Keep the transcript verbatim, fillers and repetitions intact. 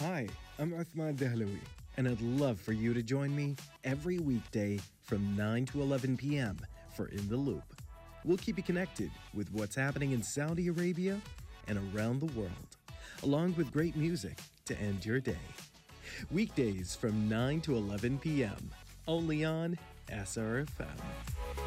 Hi, I'm Uthman Dahlawi, and I'd love for you to join me every weekday from nine to eleven p.m. for In the Loop. We'll keep you connected with what's happening in Saudi Arabia and around the world, along with great music to end your day. Weekdays from nine to eleven p.m. only on S R F M.